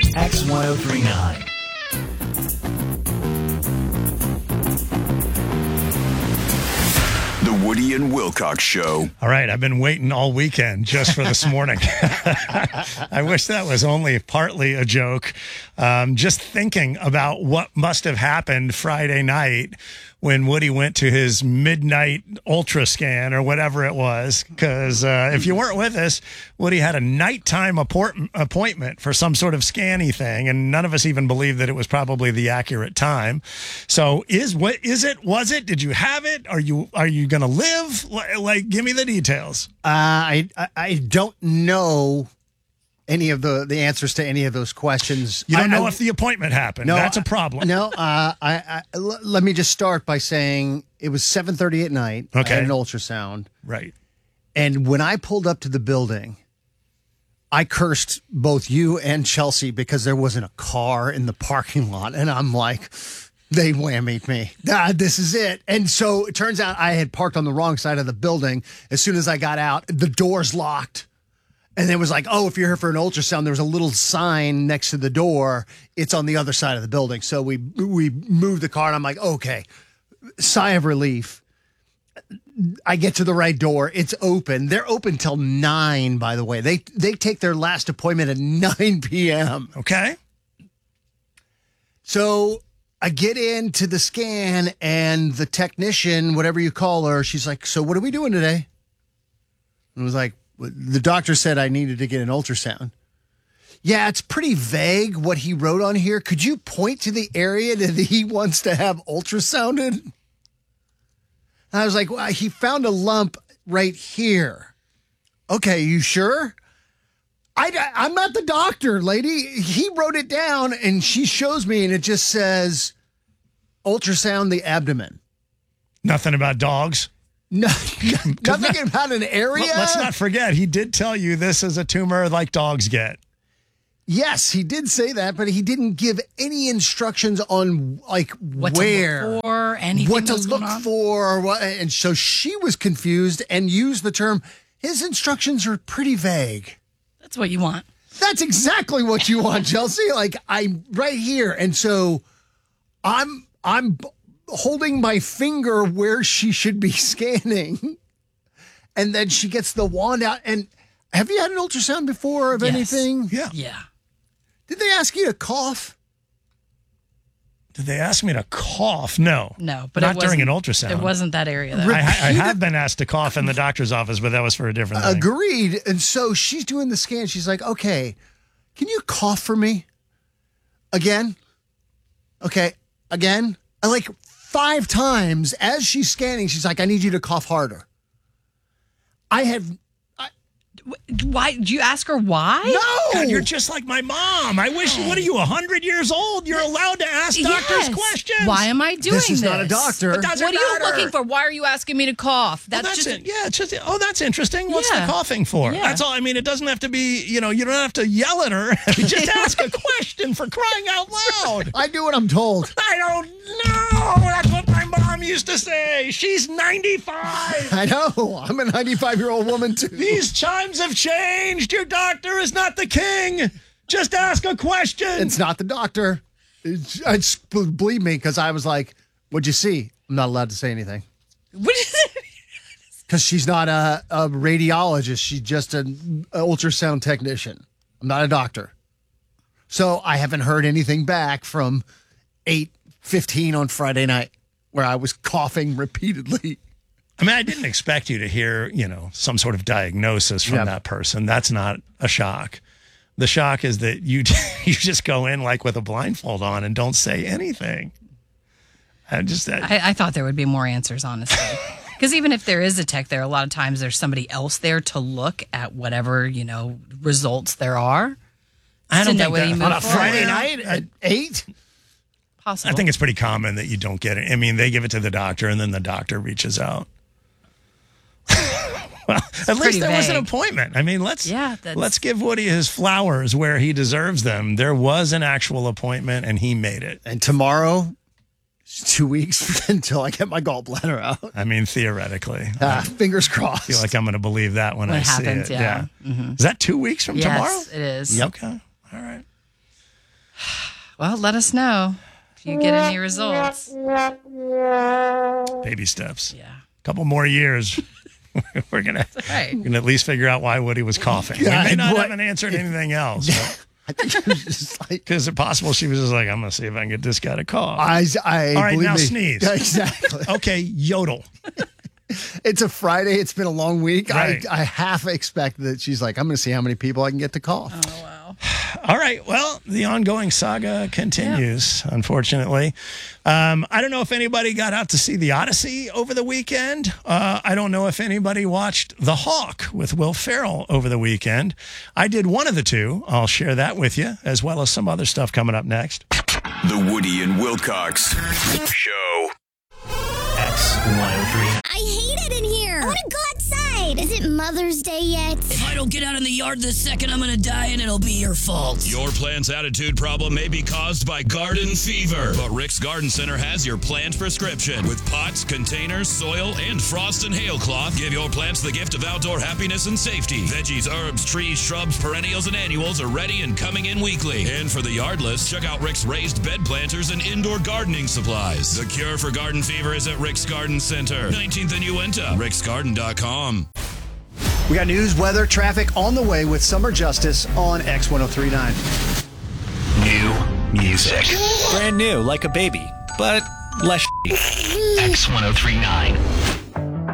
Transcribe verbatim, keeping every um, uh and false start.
X ten thirty-nine. The Woody and Wilcox Show. All right, I've been waiting all weekend just for this morning. I wish that was only partly a joke. Um, just thinking about what must have happened Friday night when Woody went to his midnight ultra scan or whatever it was. Because uh, if you weren't with us, Woody had a nighttime apport- appointment for some sort of scanny thing, and none of us even believed that it was probably the accurate time. So is what is it? Was it? Did you have it? Are you are you going to live? Like, give me the details. Uh, I, I I don't know any of the, the answers to any of those questions. You don't I, know I, if the appointment happened. No, That's a problem. No, uh, I, I l- let me just start by saying it was seven thirty at night. Okay. I had an ultrasound. Right. And when I pulled up to the building, I cursed both you and Chelsea because there wasn't a car in the parking lot. And I'm like, they whammied me. Ah, this is it. And so it turns out I had parked on the wrong side of the building. As soon as I got out, the door's locked. And it was like, oh, if you're here for an ultrasound, there was a little sign next to the door. It's on the other side of the building. So we we moved the car, and I'm like, okay, sigh of relief. I get to the right door. It's open. They're open till nine, by the way. They they take their last appointment at nine p.m. Okay. So I get into the scan, and the technician, whatever you call her, she's like, so what are we doing today? And I was like, the doctor said I needed to get an ultrasound. Yeah, it's pretty vague what he wrote on here. Could you point to the area that he wants to have ultrasounded? And I was like, well, he found a lump right here. Okay, you sure? I, I'm not the doctor, lady. He wrote it down, and she shows me, and it just says ultrasound the abdomen. Nothing about dogs? No, nothing about an area. Let's not forget, he did tell you this is a tumor like dogs get. Yes, he did say that, but he didn't give any instructions on like what where, to look for, anything what to that's look going on? for, what, and so she was confused and used the term. His instructions are pretty vague. That's what you want. That's exactly what you want, Chelsea. Like I'm right here, and so I'm I'm. holding my finger where she should be scanning. And then she gets the wand out. And have you had an ultrasound before of Yes. anything? Yeah. Yeah. Did they ask you to cough? Did they ask me to cough? No. No, but not it during an wasn't- ultrasound. It wasn't that area, though. I, I have been asked to cough in the doctor's office, but that was for a different thing. Agreed. And so she's doing the scan. She's like, okay, can you cough for me? Again? Okay, again? I like five times as she's scanning, she's like, I need you to cough harder. I have... Why? Did you ask her why? No! God, you're just like my mom. I wish, what are you, one hundred years old? You're allowed to ask doctors Yes. questions. Why am I doing this? This is not a doctor. It doesn't What are you matter. looking for? Why are you asking me to cough? Well, That's, that's just it. Yeah, it's just, oh, that's interesting. What's Yeah. the coughing for? Yeah. That's all. I mean, it doesn't have to be, you know, you don't have to yell at her. Just ask a question for crying out loud. I do what I'm told. I don't know. That's what my mom used to say. She's ninety-five. I know. I'm a ninety-five-year-old woman, too. These chimes have changed. Your doctor is not the king. Just ask a question. It's not the doctor. It's, it's, believe me, because I was like, what'd you see? I'm not allowed to say anything. What is it? Because she's not a, a radiologist. She's just an ultrasound technician. I'm not a doctor. So I haven't heard anything back from eight fifteen on Friday night where I was coughing repeatedly. I mean, I didn't expect you to hear, you know, some sort of diagnosis from Yeah. that person. That's not a shock. The shock is that you you just go in like with a blindfold on and don't say anything. I just that, I, I thought there would be more answers, honestly. Because even if there is a tech there, a lot of times there's somebody else there to look at whatever, you know, results there are. I don't to know think whether that- you on move a forward. Friday Well, night at eight? Possible. I think it's pretty common that you don't get it. I mean, they give it to the doctor and then the doctor reaches out. Well, at least pretty there was an vague. appointment. I mean, let's Yeah, that's- let's give Woody his flowers where he deserves them. There was an actual appointment and he made it. And tomorrow, it's two weeks until I get my gallbladder out. I mean, theoretically. Ah, fingers crossed. I feel like I'm going to believe that when When I it see happens, it. yeah. Mm-hmm. Is that two weeks from yes, tomorrow? it is. Okay. All right. Well, let us know if you get any results. Baby steps. Yeah. A couple more years. We're gonna, right. we're gonna at least figure out why Woody was coughing. We may God, not what- have answered anything else. I think it was just like, Is it possible she was just like, I'm gonna see if I can get this guy to cough? I, I All right, believe now me. sneeze. Exactly. Okay, yodel. It's a Friday. It's been a long week. Right. I, I half expect that she's like, I'm going to see how many people I can get to cough. Oh, wow. All right. Well, the ongoing saga continues, unfortunately. Um, I don't know if anybody got out to see The Odyssey over the weekend. Uh, I don't know if anybody watched The Hawk with Will Ferrell over the weekend. I did one of the two. I'll share that with you, as well as some other stuff coming up next. The Woody and Wilcox Show. X one oh three. I hate it in here. I want to go outside. Is it Mother's Day yet? If I don't get out in the yard this second, I'm gonna die and it'll be your fault. Your plant's attitude problem may be caused by garden fever, but Rick's Garden Center has your plant prescription. With pots, containers, soil, and frost and hail cloth, give your plants the gift of outdoor happiness and safety. Veggies, herbs, trees, shrubs, perennials, and annuals are ready and coming in weekly. And for the yardless, check out Rick's raised bed planters and indoor gardening supplies. The cure for garden fever is at Rick's Garden Center, nineteenth and Uinta, ricks garden dot com. We got news, weather, traffic on the way with Summer Justice on X one oh three point nine. New music. Brand new, like a baby, but less X one oh three point nine.